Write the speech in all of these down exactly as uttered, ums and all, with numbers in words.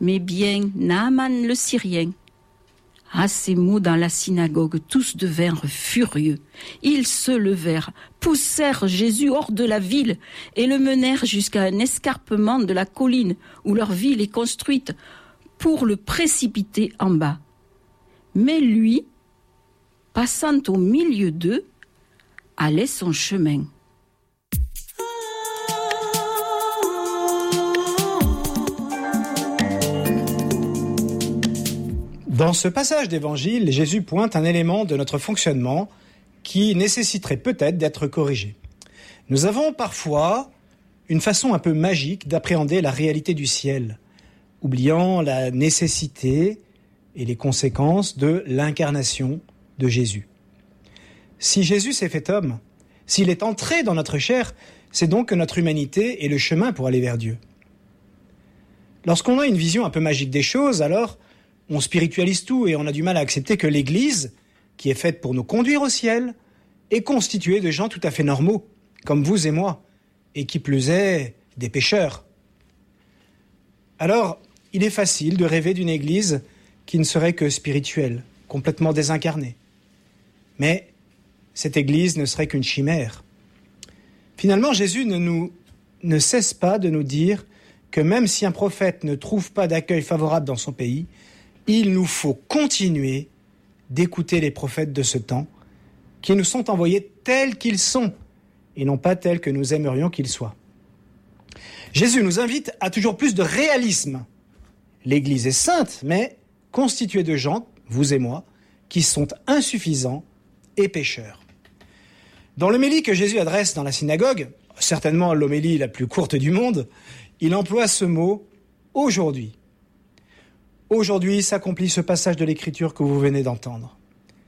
mais bien Naaman le Syrien. À ces mots dans la synagogue, tous devinrent furieux. Ils se levèrent, poussèrent Jésus hors de la ville et le menèrent jusqu'à un escarpement de la colline où leur ville est construite pour le précipiter en bas. Mais lui, passant au milieu d'eux, allait son chemin. Dans ce passage d'évangile, Jésus pointe un élément de notre fonctionnement qui nécessiterait peut-être d'être corrigé. Nous avons parfois une façon un peu magique d'appréhender la réalité du ciel, oubliant la nécessité et les conséquences de l'incarnation de Jésus. Si Jésus s'est fait homme, s'il est entré dans notre chair, c'est donc que notre humanité est le chemin pour aller vers Dieu. Lorsqu'on a une vision un peu magique des choses, alors on spiritualise tout et on a du mal à accepter que l'Église, qui est faite pour nous conduire au ciel, est constituée de gens tout à fait normaux, comme vous et moi, et qui plus est, des pécheurs. Alors, il est facile de rêver d'une Église qui ne serait que spirituelle, complètement désincarnée. Mais cette Église ne serait qu'une chimère. Finalement, Jésus ne, nous, ne cesse pas de nous dire que même si un prophète ne trouve pas d'accueil favorable dans son pays, il nous faut continuer d'écouter les prophètes de ce temps qui nous sont envoyés tels qu'ils sont et non pas tels que nous aimerions qu'ils soient. Jésus nous invite à toujours plus de réalisme. L'Église est sainte, mais constituée de gens, vous et moi, qui sont insuffisants et pécheurs. Dans l'homélie que Jésus adresse dans la synagogue, certainement l'homélie la plus courte du monde, il emploie ce mot « aujourd'hui ». Aujourd'hui s'accomplit ce passage de l'Écriture que vous venez d'entendre.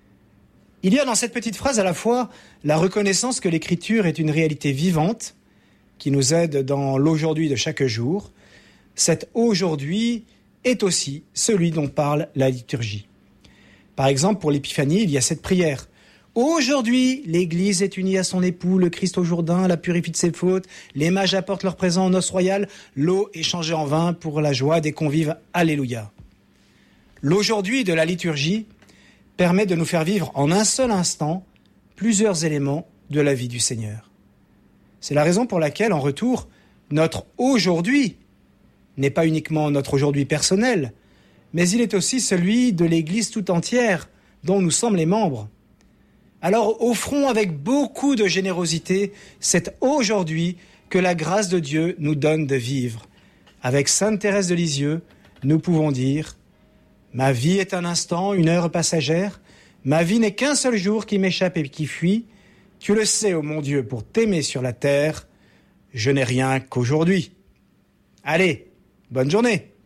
Il y a dans cette petite phrase à la fois la reconnaissance que l'Écriture est une réalité vivante qui nous aide dans l'aujourd'hui de chaque jour. Cet aujourd'hui est aussi celui dont parle la liturgie. Par exemple, pour l'Épiphanie, il y a cette prière. Aujourd'hui, l'Église est unie à son époux, le Christ au Jourdain, la purifie de ses fautes, les mages apportent leur présent aux noces royales, l'eau est changée en vin pour la joie des convives. Alléluia. L'aujourd'hui de la liturgie permet de nous faire vivre en un seul instant plusieurs éléments de la vie du Seigneur. C'est la raison pour laquelle, en retour, notre aujourd'hui n'est pas uniquement notre aujourd'hui personnel, mais il est aussi celui de l'Église tout entière dont nous sommes les membres. Alors offrons avec beaucoup de générosité cet aujourd'hui que la grâce de Dieu nous donne de vivre. Avec Sainte Thérèse de Lisieux, nous pouvons dire « Ma vie est un instant, une heure passagère. Ma vie n'est qu'un seul jour qui m'échappe et qui fuit. Tu le sais, ô mon Dieu, pour t'aimer sur la terre, je n'ai rien qu'aujourd'hui. » Allez, bonne journée.